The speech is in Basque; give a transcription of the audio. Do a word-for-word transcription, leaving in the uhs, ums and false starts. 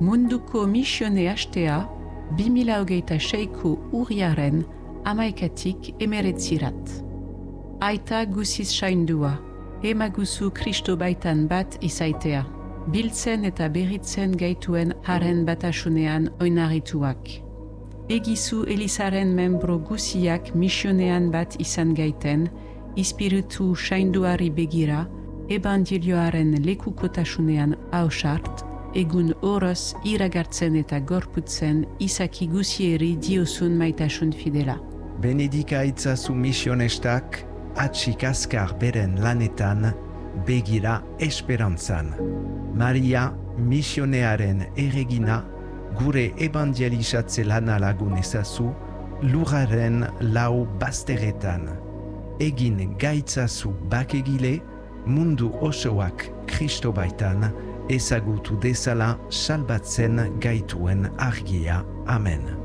Munduko misione hastea bi mila hogeita seiko urriaren hamaikatik emeretzirat. Aita guziz saindua, emaguzu Kristo baitan bat izaitea, biltzen eta berritzen gaituen haren batasunean oinarrituak. Egizu Elizaren membro guziak misionean bat izan gaiten, ispiritu sainduari begira, ebangelioaren lekukotasunean hausart, egun oroz iragartzen eta gorputzen izaki guzieri diozun maitasun fidela. Benedika itzazu misionestak, atxik azkar beren lanetan, begira esperantzan. Maria, misionearen erregina, gure evangelizatze lana lagun ezazu, lurraren lau bazteretan. Egin gaitzazu bakegile, mundu osoak Kristo baitan, ezagutu dezala salbatzen gaituen argia. Amen.